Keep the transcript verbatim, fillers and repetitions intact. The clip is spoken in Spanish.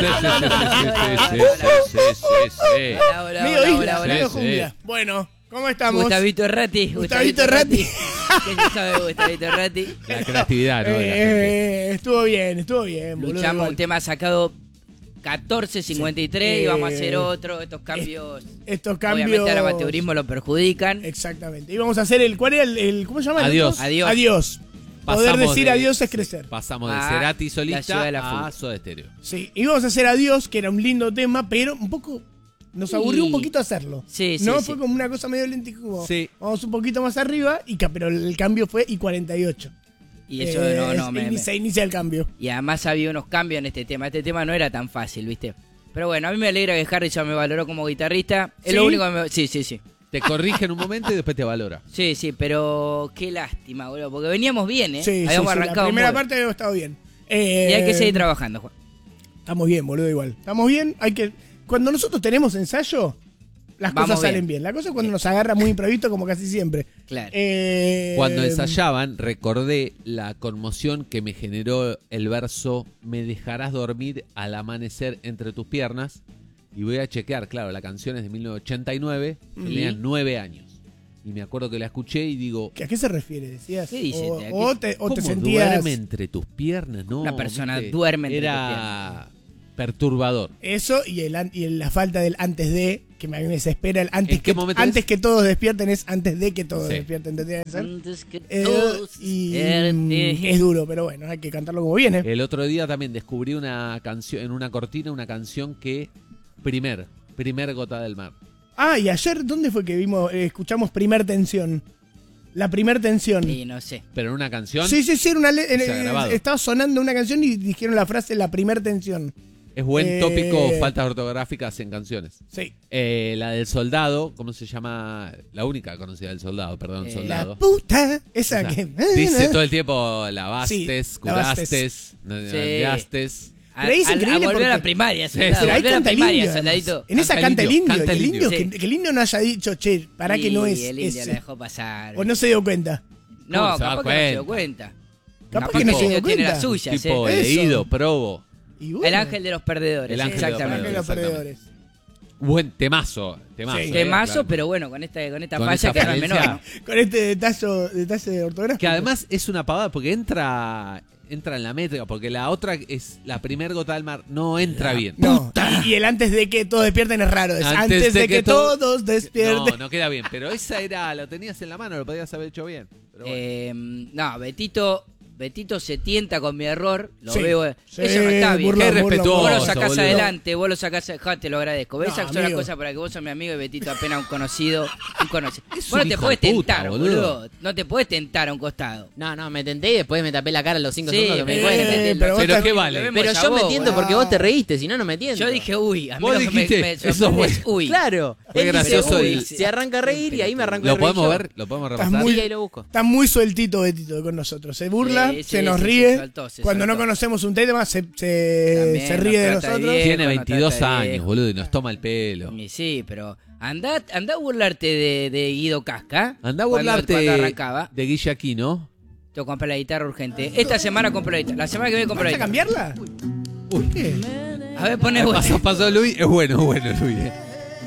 Medio isla. Bueno, ¿cómo estamos? Gustavito Errati. Gustavito Errati. ¿Qué se sabe de Gustavito Errati? La creatividad, ¿no? Eh, estuvo bien, estuvo bien. Luchamos boludo, un tema sacado catorce cincuenta y tres sí. y vamos a hacer otro. Estos cambios, estos cambios obviamente al amateurismo lo perjudican. Exactamente. Y vamos a hacer el, ¿cuál era el, el ¿cómo se llama? Adiós. Adiós. Adiós. Poder Pasamos decir de, adiós es crecer. Pasamos de Ah, Cerati la solista ciudad de la a fuga. Soda Stereo. Sí, y vamos a hacer adiós, que era un lindo tema, pero un poco nos aburrió Y- un poquito hacerlo. Sí, sí, No, sí. fue como una cosa medio lenta y como, Sí. vamos un poquito más arriba, y ca- pero el cambio fue I cuarenta y ocho. Y eso Eh, no, no, me, y me- se inicia el cambio. Y además había unos cambios en este tema. Este tema no era tan fácil, ¿viste? Pero bueno, a mí me alegra que Harry ya me valoró como guitarrista. Es ¿Sí? lo único que me... Sí, sí, sí. Te corrige en un momento y después te valora. Sí, sí, pero qué lástima, boludo. Porque veníamos bien, ¿eh? Sí, sí, Habíamos sí, la arrancado primera muy- parte había estado bien. Eh, Y hay que seguir trabajando, Juan. Estamos bien, boludo, igual. Estamos bien, hay que... Cuando nosotros tenemos ensayo, las Vamos cosas salen bien. bien. La cosa es cuando nos agarra muy imprevisto, como casi siempre. Claro. Eh, Cuando ensayaban, recordé la conmoción que me generó el verso "Me dejarás dormir al amanecer entre tus piernas". Y voy a chequear, claro, la canción es de mil novecientos ochenta y nueve, tenía nueve años. Y me acuerdo que la escuché y digo, ¿A qué se refiere? ¿Decías? ¿Qué dice? O, ¿A qué- o te, o te ¿cómo sentías... duerme entre tus piernas? No, Una persona ¿viste? duerme entre Era perturbador. Eso y, el, an- y la falta del antes de, que me- a mí me desespera. El antes, ¿En qué que, momento antes es? que todos despierten es antes de que todos Sí. despierten. ¿Tendría que ser? Antes que Eh, todos y despierten. es duro, pero bueno, hay que cantarlo como viene. El otro día también descubrí una canción, en una cortina, una canción que, primer, primer gota del mar. Ah, y ayer, ¿dónde fue que vimos, eh, escuchamos Primer Tensión? La Primer Tensión. Sí, no sé. Pero en una canción Sí, sí, sí, era una le- Se ha eh, grabado. estaba sonando una canción y dijeron la frase La Primer Tensión. es buen Eh, tópico, faltas ortográficas en canciones. Sí. Eh, la del soldado, ¿cómo se llama? La única conocida del soldado, perdón, Eh, La soldado. puta, esa O sea, que... dice todo el tiempo lavastes, Sí, curastes, Sí. enviastes. A, Pero es a- a increíble volver a la porque- primaria, Sí, soldado, sí, Pero ahí volver a la canta el primaria, indio, además. soldadito. En esa Canta el canta el indio, indio. canta que el el indio, indio. que, que el indio no haya dicho, che, para que no Y es el indio ese. la dejó pasar. O no se dio cuenta. No, ¿Cómo se da capaz que no se dio cuenta. Capaz Capaz que no el se dio indio tiene cuenta. las suyas, Tipo eh. Eso. leído, probo. Y bueno, El ángel de los perdedores. El ángel de los exactamente. Ángel de los Exactamente. perdedores. Buen temazo, temazo. Sí. eh, Temazo, claro. pero bueno, con esta, con esta Con falla esta que no es falencia. menor. ¿no? Con este detalle, detalle ortográfico. Que además es una pavada porque entra entra en la métrica, porque la otra es la primer gota del mar, no entra bien. No, y, y el antes de que todos despierten es raro. Es antes, de, que, to- todos despierten. No, no queda bien, pero esa era, lo tenías en la mano, lo podías haber hecho bien. Pero bueno. Eh, no, Betito, Betito se tienta con mi error. Lo Sí. veo. Sí, Eso no está bien. burlón, Qué burlón, respetuoso, Vos lo burlón. sacás boludo. adelante, vos lo sacás, ja, te lo agradezco. ¿Ves? No, Esas son las amigo. cosas para que vos sos mi amigo y Betito apenas un conocido. Un conocido. Es Vos no un te hijo podés de puta, tentar, boludo. boludo. No te podés tentar a un costado. No, no, me tenté y después me tapé la cara los cinco Sí, segundos que me eh, di cuenta. pero pero, vos Pero estás- qué vale. Lo vemos Pero ya yo me vos, tiento boludo. porque vos te reíste, si no, no me tiento. Yo dije, uy, a mí Vos lo que me, dijiste, me eso sorprende fue- es uy. Claro. Fue Él dice, gracioso uy, y- se arranca a reír y ahí me arranco a ¿Lo reír podemos yo. ver? ¿Lo podemos Estás repasar? muy- Sí, ahí lo busco. Está muy sueltito Betito con nosotros. Se burla, Sí, sí, se nos sí, ríe. se soltó, se Cuando no soltó. conocemos un tema, se, se, También se ríe de nos trata nosotros. bien. Tiene Viejo, no veintidós trata de años, viejo. boludo, y nos toma el pelo. Y sí, pero andá, andá a burlarte de, de Guido Casca. Andá a cuando- burlarte Cuando arrancaba. de Guille Aquino. Tengo que comprar la guitarra urgente. Esta semana compro la guitarra. La semana que viene compro la ¿Vas a guitarra. cambiarla? ¿Por qué? A ver, poné vos. Pasó, pasó Luis, es bueno, es bueno Luis. eh.